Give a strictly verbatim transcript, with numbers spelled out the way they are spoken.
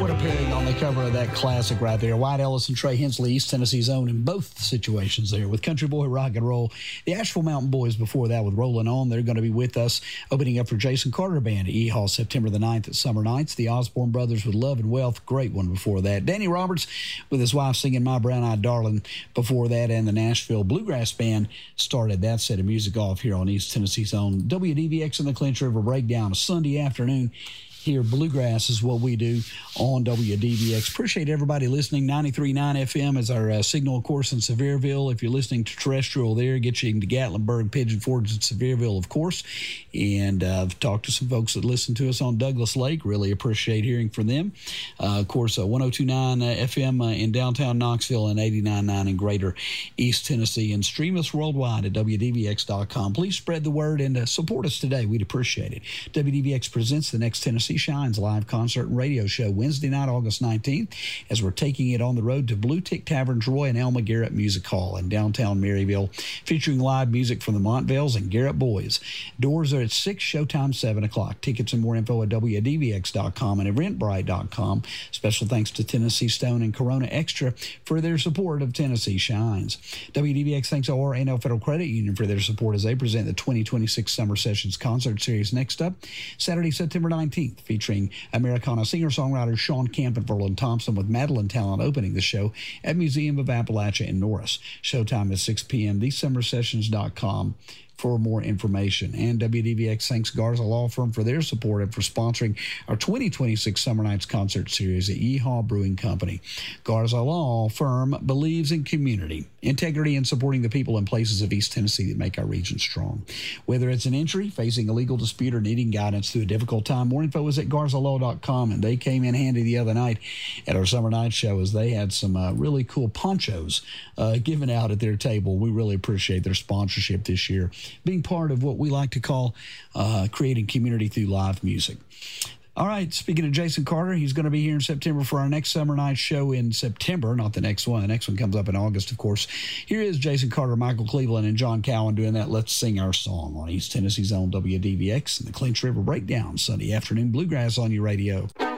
What a pairing on the cover of that classic right there. Wyatt Ellis and Trey Hensley, East Tennessee's own in both situations there with Country Boy Rock and Roll. The Asheville Mountain Boys before that with Rollin' On. They're going to be with us opening up for Jason Carter Band at E-Hall September the ninth at Summer Nights. The Osborne Brothers with Love and Wealth. Great one before that. Danny Roberts with his wife singing My Brown Eyed Darling before that. And the Nashville Bluegrass Band started that set of music off here on East Tennessee's own W D V X and the Clinch River Breakdown. A Sunday afternoon here. Bluegrass is what we do on W D V X. Appreciate everybody listening. ninety-three point nine F M is our uh, signal, of course, in Sevierville. If you're listening to terrestrial there, get you into Gatlinburg, Pigeon Forge, and Sevierville, of course. And uh, I've talked to some folks that listen to us on Douglas Lake. Really appreciate hearing from them. Uh, of course, uh, one oh two point nine uh, F M uh, in downtown Knoxville and eighty-nine point nine in greater East Tennessee. And stream us worldwide at W D V X dot com. Please spread the word and uh, support us today. We'd appreciate it. W D V X presents the next Tennessee Shines live concert and radio show Wednesday night, August nineteenth, as we're taking it on the road to Blue Tick Tavern, Troy, and Elma Garrett Music Hall in downtown Maryville, featuring live music from the Montvales and Garrett Boys. Doors are at six, showtime seven o'clock. Tickets and more info at W D V X dot com and eventbrite dot com. Special thanks to Tennessee Stone and Corona Extra for their support of Tennessee Shines. W D V X thanks O R A N L Federal Credit Union for their support as they present the twenty twenty-six Summer Sessions Concert Series. Next up, Saturday, September nineteenth, featuring Americana singer-songwriter Sean Camp and Verlin Thompson with Madeline Talent opening the show at Museum of Appalachia in Norris. Showtime is six p.m. these summer sessions dot com for more information. And W D V X thanks Garza Law Firm for their support and for sponsoring our twenty twenty-six Summer Nights Concert Series at Yeehaw Brewing Company. Garza Law Firm believes in community, integrity, and supporting the people and places of East Tennessee that make our region strong. Whether it's an entry, facing a legal dispute, or needing guidance through a difficult time, more info is at garza law dot com. And they came in handy the other night at our Summer Night Show as they had some uh, really cool ponchos uh, given out at their table. We really appreciate their sponsorship this year, being part of what we like to call uh, creating community through live music. All right, speaking of Jason Carter, he's going to be here in September for our next Summer Night Show in September, not the next one. The next one comes up in August, of course. Here is Jason Carter, Michael Cleveland, and John Cowan doing that Let's Sing Our Song on East Tennessee's own W D V X and the Clinch River Breakdown, Sunday afternoon bluegrass on your radio.